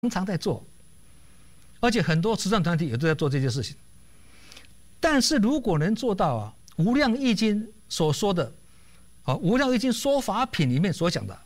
常在做，而且很多慈善团体也都在做这件事情。但是如果能做到啊，《无量易经》所说的，《无量易经说法品》里面所讲的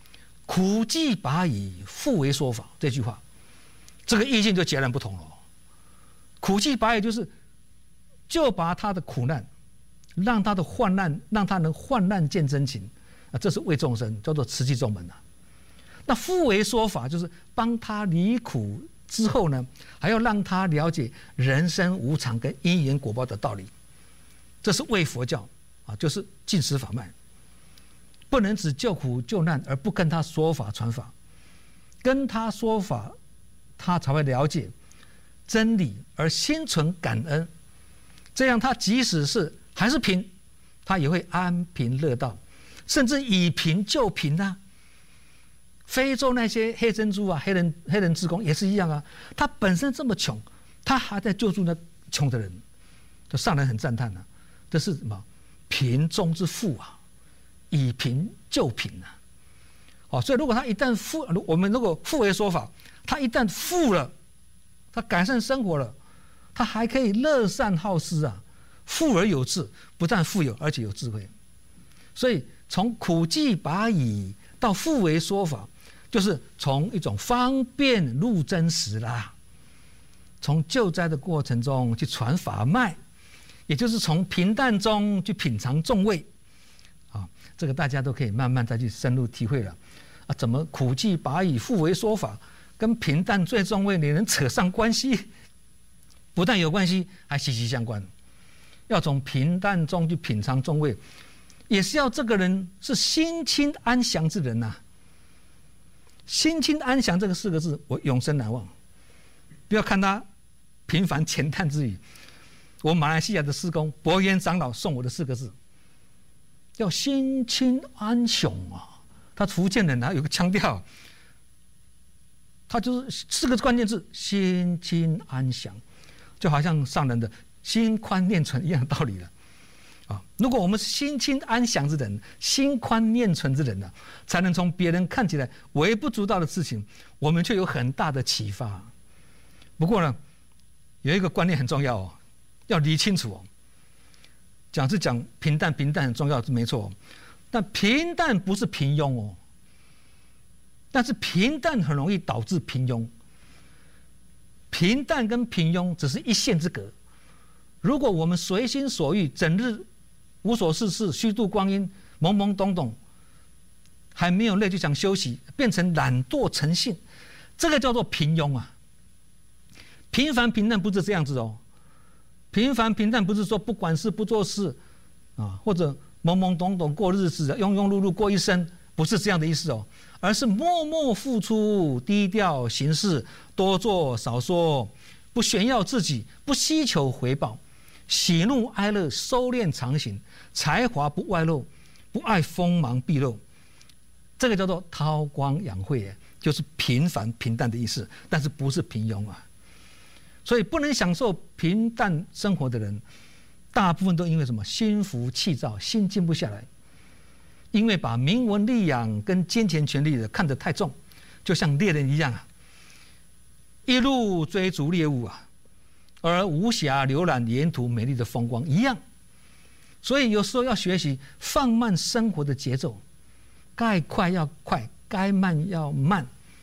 “苦既拔矣，复为说法”这句话，这个意境就截然不同了。苦既拔矣就把他的苦难，让他的患难，让他能患难见真情啊，这是为众生，叫做慈济众门呐。那复为说法，就是帮他离苦之后呢，还要让他了解人生无常跟因缘果报的道理。这是为佛教啊，就是尽实法脉，不能只救苦救难而不跟他说法传法，跟他说法，他才会了解真理而心存感恩。这样他即使是还是贫，他也会安贫乐道，甚至以贫救贫啊。非洲那些黑珍珠啊，黑人志工也是一样啊。他本身这么穷，他还在救助那穷的人，就上人很赞叹啊。这是什么？贫中之富啊，以贫救贫啊。哦，所以如果他一旦我们如果富为说法，他一旦富了，他改善生活了，他还可以乐善好施啊，富而有志，不但富有，而且有智慧。所以从苦既拔矣到复为说法，就是从一种方便入真实啦，从救灾的过程中去传法脉，也就是从平淡中去品尝众味啊，这个大家都可以慢慢再去深入体会了啊。怎么苦既拔矣复为说法，跟平淡最众味你能扯上关系？不但有关系，还息息相关。要从平淡中去品尝众味，也是要这个人是心清安详之人呐。心清安详这个4个字，我永生难忘。不要看他平凡浅淡之语，我马来西亚的师公博渊长老送我的4个字，叫心清安详啊。他福建人啊，有个腔调，他就是4个关键字：心清安详，就好像上人的心宽念存一样的道理了。如果我们是心清安详之人，心宽念存之人呢，才能从别人看起来微不足道的事情，我们却有很大的启发。不过呢，有一个观念很重要哦，要理清楚哦。讲平淡很重要，没错。但平淡不是平庸哦，但是平淡很容易导致平庸。平淡跟平庸只是一线之隔。如果我们随心所欲，整日无所事事，虚度光阴，懵懵懂懂，还没有累就想休息，变成懒惰成性，这个叫做平庸啊。平凡平淡不是这样子哦，平凡平淡不是说不管事不做事啊，或者懵懵懂懂过日子，庸庸碌碌过一生，不是这样的意思哦，而是默默付出，低调行事，多做少说，不炫耀自己，不希求回报。喜怒哀乐收敛常行，才华不外露，不爱锋芒毕露，这个叫做韬光养晦，就是平凡平淡的意思，但是不是平庸啊。所以不能享受平淡生活的人，大部分都因为什么？心浮气躁，心静不下来，因为把名闻利养跟金钱权力的看得太重，就像猎人一样啊，一路追逐猎物啊，而无暇浏览沿途美丽的风光一样。所以有时候要学习放慢生活的节奏，该快要快，该慢要慢，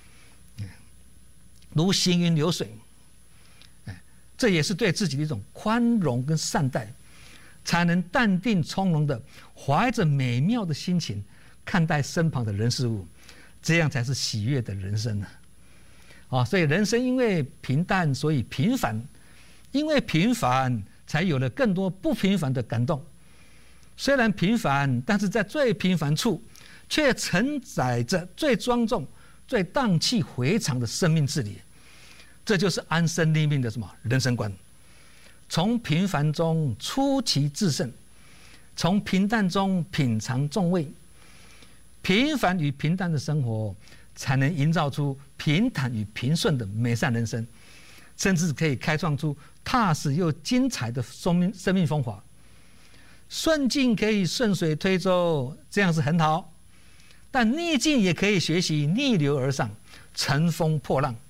如行云流水。这也是对自己的一种宽容跟善待，才能淡定从容的怀着美妙的心情看待身旁的人事物，这样才是喜悦的人生啊！所以人生因为平淡，所以平凡。因为平凡，才有了更多不平凡的感动。虽然平凡，但是在最平凡处，却承载着最庄重、最荡气回肠的生命治理。这就是安身立命的什么人生观？从平凡中出奇制胜，从平淡中品尝众味。平凡与平淡的生活，才能营造出平坦与平顺的美善人生，甚至可以开创出踏实又精彩的生命风华。顺境可以顺水推舟，这样是很好，但逆境也可以学习逆流而上，乘风破浪，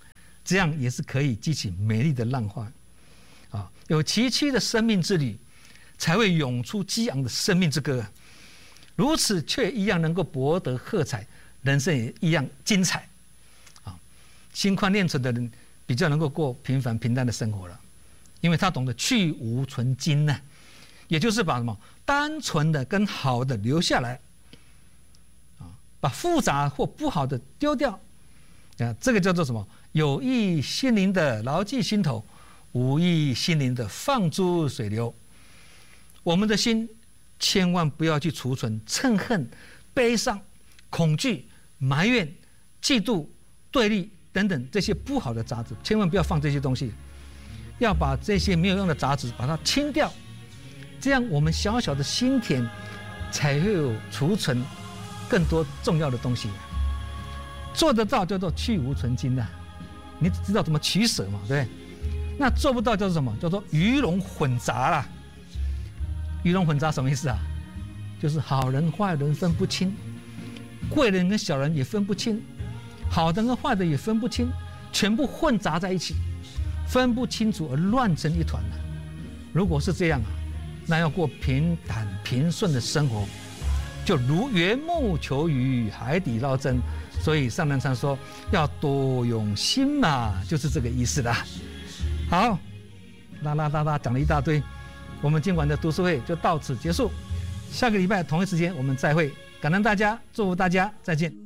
这样也是可以激起美丽的浪花。啊，有崎岖的生命之旅，才会涌出激昂的生命之歌。如此却一样能够博得喝彩，人生也一样精彩。啊，心宽念纯的人比较能够过平凡平淡的生活了，因为他懂得去无存精呢，也就是把什么单纯的跟好的留下来，啊，把复杂或不好的丢掉。啊，这个叫做什么？有益心灵的牢记心头，无益心灵的放诸水流。我们的心千万不要去储存憎恨、悲伤、恐惧、埋怨、嫉妒、对立等等这些不好的杂质，千万不要放这些东西，要把这些没有用的杂质把它清掉，这样我们小小的心田才会有储存更多重要的东西。做得到叫做去无存精啊，你知道怎么取舍嘛，对不对？那做不到叫做什么？叫做鱼龙混杂啦。鱼龙混杂什么意思啊？就是好人坏人分不清，贵人跟小人也分不清，好的跟坏的也分不清，全部混杂在一起，分不清楚而乱成一团了。如果是这样啊，那要过平坦平顺的生活，就如缘木求鱼，海底捞针。所以上人常说要多用心嘛，就是这个意思啦。好，啦讲了一大堆，我们今晚的读书会就到此结束。下个礼拜同一时间我们再会，感恩大家，祝福大家，再见。